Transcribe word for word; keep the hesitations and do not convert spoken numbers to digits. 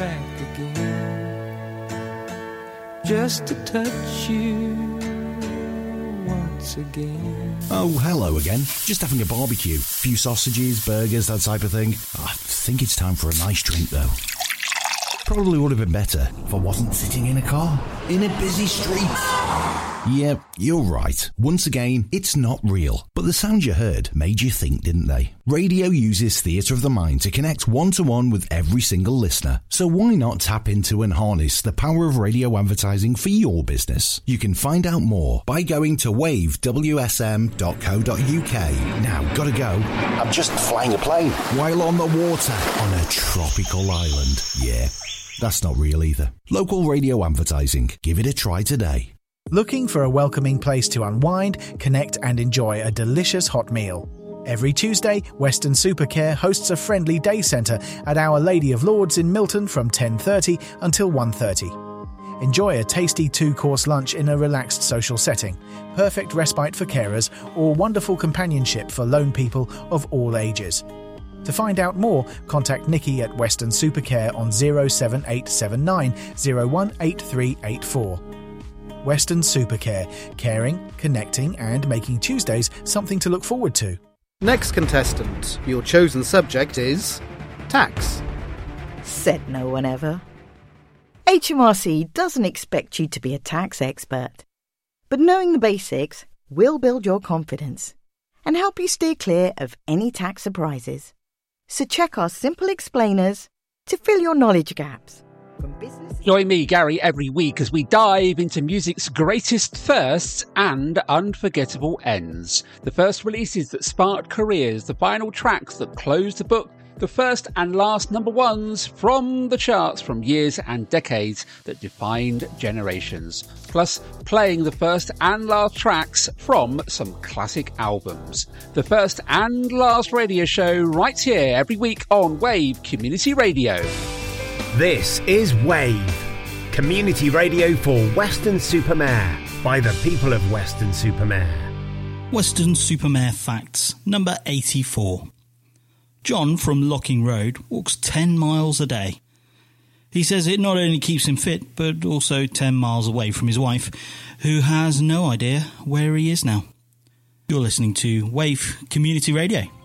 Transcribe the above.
back again, just to touch you once again. Oh, hello again. Just having a barbecue. Few sausages, burgers, that type of thing. Oh, I think it's time for a nice drink, though. Probably would have been better if I wasn't sitting in a car, in a busy street. Yeah, you're right. Once again, it's not real. But the sounds you heard made you think, didn't they? Radio uses theatre of the mind to connect one-to-one with every single listener. So why not tap into and harness the power of radio advertising for your business? You can find out more by going to wave w s m dot co dot u k. Now, gotta go. I'm just flying a plane while on the water on a tropical island. Yeah, that's not real either. Local radio advertising. Give it a try today. Looking for a welcoming place to unwind, connect and enjoy a delicious hot meal? Every Tuesday, Western Supercare hosts a friendly day centre at Our Lady of Lourdes in Milton from ten thirty until one thirty. Enjoy a tasty two-course lunch in a relaxed social setting, perfect respite for carers, or wonderful companionship for lone people of all ages. To find out more, contact Nikki at Western Supercare on zero seven eight seven nine zero one eight three eight four. Western Supercare, caring, connecting and making Tuesdays something to look forward to. Next contestant, your chosen subject is tax. Said no one ever. H M R C doesn't expect you to be a tax expert, but knowing the basics will build your confidence and help you steer clear of any tax surprises. So check our simple explainers to fill your knowledge gaps. Join me, Gary, every week as we dive into music's greatest firsts and unforgettable ends. The first releases that sparked careers, the final tracks that closed the book, the first and last number ones from the charts from years and decades that defined generations. Plus, playing the first and last tracks from some classic albums. The first and last radio show right here every week on Wave Community Radio. This is Wave, community radio for Weston-super-Mare, by the people of Weston-super-Mare. Weston-super-Mare facts, number eighty-four. John from Locking Road walks ten miles a day. He says it not only keeps him fit, but also ten miles away from his wife, who has no idea where he is now. You're listening to Wave Community Radio.